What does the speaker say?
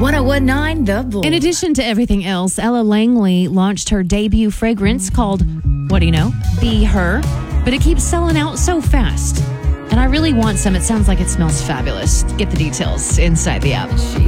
1019 The Bull. In addition to everything else, Ella Langley launched her debut fragrance called, what do you know, Be Her. But it keeps selling out so fast. And I really want some. It sounds like it smells fabulous. Get the details inside the app.